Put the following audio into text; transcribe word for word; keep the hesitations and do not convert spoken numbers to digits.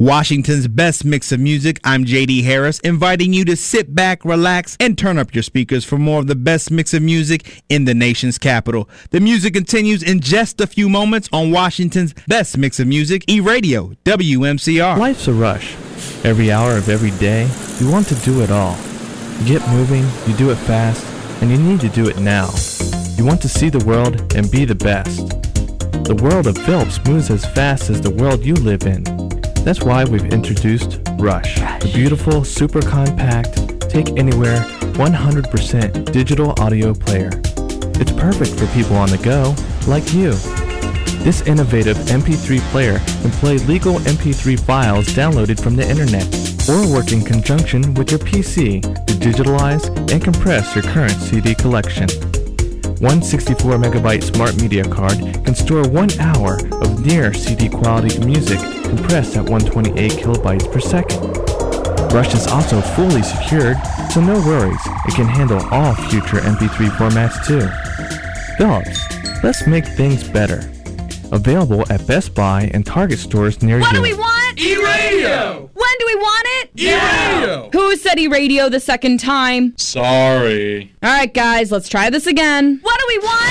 Washington's best mix of music. I'm J D Harris, inviting you to sit back, relax, and turn up your speakers for more of the best mix of music in the nation's capital. The music continues in just a few moments on Washington's best mix of music, E-Radio, W M C R. Life's a rush. Every hour of every day, you want to do it all. You get moving, you do it fast, and you need to do it now. You want to see the world and be the best. The world of Philips moves as fast as the world you live in. That's why we've introduced Rush, the beautiful, super compact, take anywhere, one hundred percent digital audio player. It's perfect for people on the go, like you. This innovative M P three player can play legal M P three files downloaded from the internet, or work in conjunction with your P C to digitalize and compress your current C D collection. One sixty-four megabyte smart media card can store one hour of near C D quality music compressed at one hundred twenty-eight kilobytes per second. Rush is also fully secured, so no worries, it can handle all future M P three formats too. Philips, let's make things better. Available at Best Buy and Target stores near what you. What do we want? E-Radio! When do we want it? E-Radio! Who said E-Radio the second time? Sorry. All right, guys, let's try this again. What do we want?